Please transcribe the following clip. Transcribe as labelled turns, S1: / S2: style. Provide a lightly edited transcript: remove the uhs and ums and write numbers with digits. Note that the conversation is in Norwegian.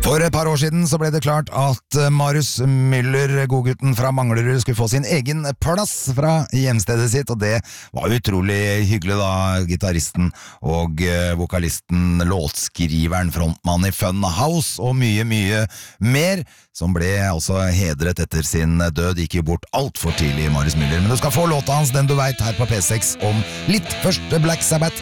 S1: For et par år siden så ble det klart at Marius Müller, godgutten fra Manglerud, skulle få sin egen plass fra hjemstedet sitt, og det var utrolig hyggelig da, gitaristen og vokalisten, låtskriveren, frontmann i Fun House og mye mer, som ble altså hedret etter sin død, gikk jo bort alt for tidlig, Marius Müller. Men du skal få låta hans, den du vet, her på P6 om litt. Først Black Sabbath,